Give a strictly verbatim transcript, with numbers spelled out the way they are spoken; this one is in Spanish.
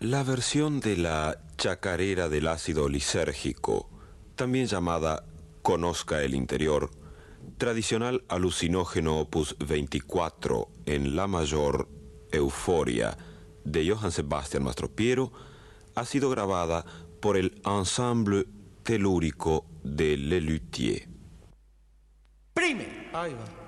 La versión de la chacarera del ácido lisérgico, también llamada Conozca el interior, tradicional alucinógeno opus veinticuatro en la mayor Euforia de Johann Sebastian Mastropiero, ha sido grabada por el Ensemble Telúrico de Le Luthier. Prime. Ahí va.